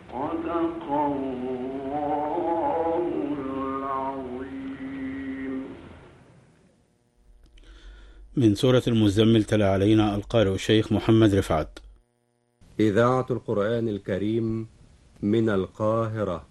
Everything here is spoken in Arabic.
صدق الله العظيم. من سورة المزمل تلا علينا القارئ الشيخ محمد رفعت. إذاعة القرآن الكريم من القاهرة.